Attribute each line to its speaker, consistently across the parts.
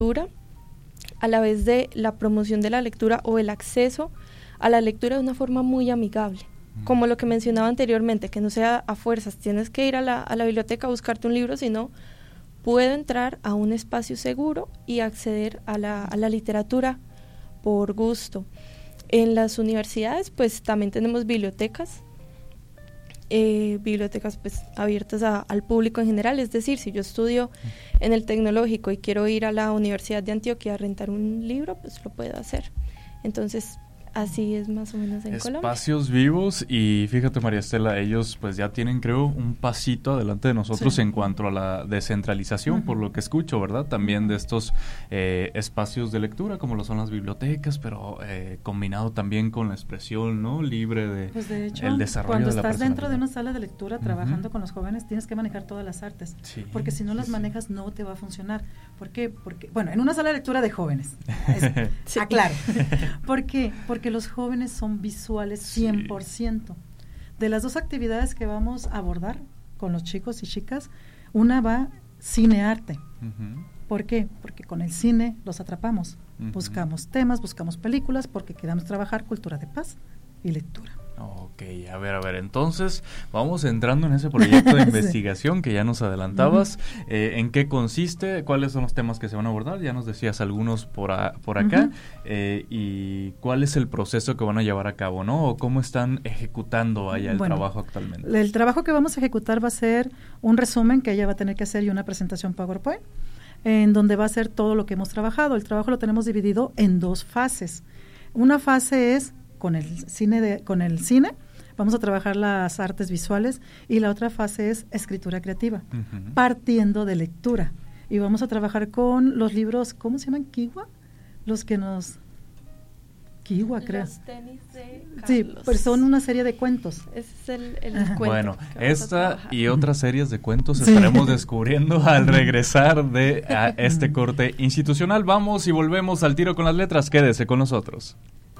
Speaker 1: lectura, a la vez de la promoción de la lectura o el acceso a la lectura de una forma muy amigable. Como lo que mencionaba anteriormente, que no sea a fuerzas, tienes que ir a la biblioteca a buscarte un libro, sino puedo entrar a un espacio seguro y acceder a la literatura por gusto. En las universidades pues también tenemos bibliotecas pues abiertas al público en general, es decir, si yo estudio en el tecnológico y quiero ir a la Universidad de Antioquia a rentar un libro, pues lo puedo hacer. Entonces así es más o menos en Colombia.
Speaker 2: Espacios vivos, y fíjate, María Estela, ellos pues ya tienen, creo, un pasito adelante de nosotros en cuanto a la descentralización, por lo que escucho, ¿verdad? También de estos espacios de lectura, como lo son las bibliotecas, pero combinado también con la expresión, ¿no? Libre de,
Speaker 3: pues de hecho,
Speaker 2: el desarrollo
Speaker 3: cuando
Speaker 2: de la
Speaker 3: estás
Speaker 2: personalidad.
Speaker 3: dentro de una sala de lectura trabajando con los jóvenes, tienes que manejar todas las artes, porque si no las manejas no te va a funcionar. ¿Por qué? Porque, bueno, en una sala de lectura de jóvenes, aclaro. ¿Por qué? Porque los jóvenes son visuales 100%. De las dos actividades que vamos a abordar con los chicos y chicas, una va cine-arte. ¿Por qué? Porque con el cine los atrapamos. Buscamos temas, buscamos películas, porque queremos trabajar cultura de paz y lectura.
Speaker 2: Ok, a ver, entonces vamos entrando en ese proyecto de investigación que ya nos adelantabas. ¿En qué consiste? ¿Cuáles son los temas que se van a abordar? Ya nos decías algunos por acá. ¿Y cuál es el proceso que van a llevar a cabo, no? ¿O cómo están ejecutando allá el trabajo actualmente?
Speaker 3: El trabajo que vamos a ejecutar va a ser un resumen que ella va a tener que hacer y una presentación PowerPoint, en donde va a ser todo lo que hemos trabajado. El trabajo lo tenemos dividido en dos fases. Una fase es con el cine, vamos a trabajar las artes visuales, y la otra fase es escritura creativa, partiendo de lectura. Y vamos a trabajar con los libros, ¿cómo se llaman? ¿Kiwa? Los que nos... Kiwa, creo.
Speaker 1: Los tenis de Carlos.
Speaker 3: Sí, pero son una serie de cuentos.
Speaker 1: Ese es el cuento.
Speaker 2: Bueno, esta y otras series de cuentos estaremos descubriendo al regresar de este corte institucional. Vamos y volvemos al tiro con las letras. Quédese con nosotros.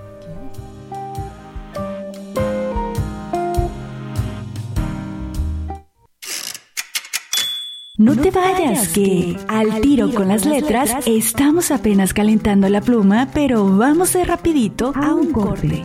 Speaker 4: No te vayas, que al tiro con las letras estamos apenas calentando la pluma, pero vamos de rapidito a un corte.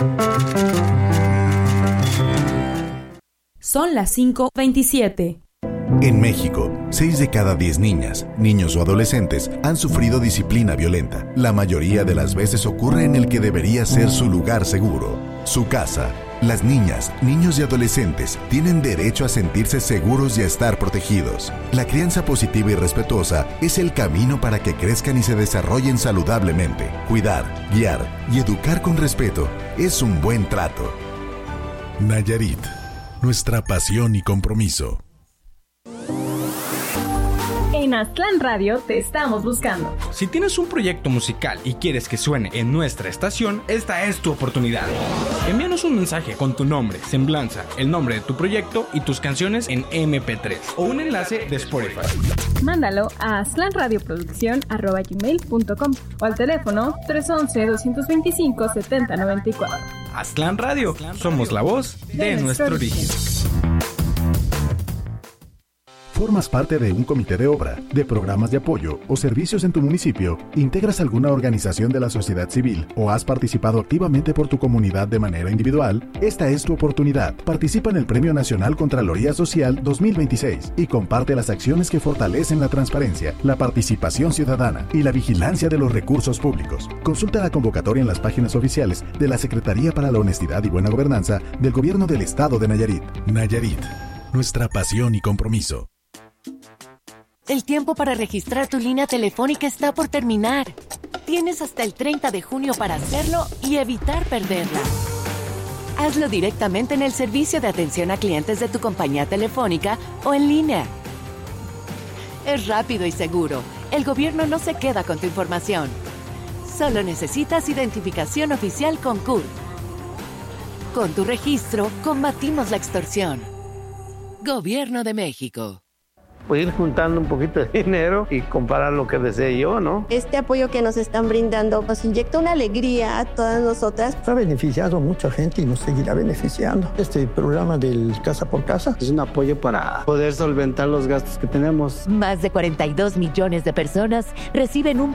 Speaker 5: Son las 5:27.
Speaker 6: En México, 6 de cada 10 niñas, niños o adolescentes han sufrido disciplina violenta. La mayoría de las veces ocurre en el que debería ser su lugar seguro, su casa. Las niñas, niños y adolescentes tienen derecho a sentirse seguros y a estar protegidos. La crianza positiva y respetuosa es el camino para que crezcan y se desarrollen saludablemente. Cuidar, guiar y educar con respeto es un buen trato. Nayarit, nuestra pasión y compromiso.
Speaker 5: En Aztlán Radio te estamos buscando.
Speaker 7: Si tienes un proyecto musical y quieres que suene en nuestra estación, esta es tu oportunidad. Envíanos un mensaje con tu nombre, semblanza, el nombre de tu proyecto y tus canciones en MP3 o un enlace de Spotify.
Speaker 5: Mándalo a aztlanradioproducción@gmail.com o al teléfono 311-225-7094.
Speaker 7: Aztlán Radio, somos la voz de nuestro origen.
Speaker 6: ¿Formas parte de un comité de obra, de programas de apoyo o servicios en tu municipio? ¿Integras alguna organización de la sociedad civil o has participado activamente por tu comunidad de manera individual? Esta es tu oportunidad. Participa en el Premio Nacional Contraloría Social 2026 y comparte las acciones que fortalecen la transparencia, la participación ciudadana y la vigilancia de los recursos públicos. Consulta la convocatoria en las páginas oficiales de la Secretaría para la Honestidad y Buena Gobernanza del Gobierno del Estado de Nayarit. Nayarit, nuestra pasión y compromiso.
Speaker 8: El tiempo para registrar tu línea telefónica está por terminar. Tienes hasta el 30 de junio para hacerlo y evitar perderla. Hazlo directamente en el servicio de atención a clientes de tu compañía telefónica o en línea. Es rápido y seguro. El gobierno no se queda con tu información. Solo necesitas identificación oficial con CURP. Con tu registro, combatimos la extorsión. Gobierno de México.
Speaker 9: pues ir juntando un poquito de dinero y comprar lo que desee yo, ¿no?
Speaker 10: Este apoyo que nos están brindando nos inyecta una alegría a todas nosotras.
Speaker 11: Ha beneficiado a mucha gente y nos seguirá beneficiando. Este programa del Casa por Casa
Speaker 9: es un apoyo para poder solventar los gastos que tenemos.
Speaker 8: Más de 42 millones de personas reciben un